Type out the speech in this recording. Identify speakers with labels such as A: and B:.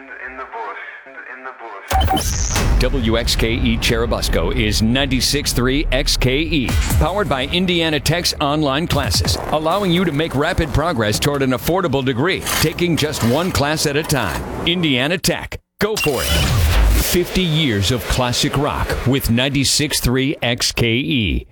A: In the bush.
B: WXKE Cherubusco is 96.3 XKE, powered by Indiana Tech's online classes, allowing you to make rapid progress toward an affordable degree, taking just one class at a time. Indiana Tech. Go for it. 50 years of classic rock with 96.3 XKE.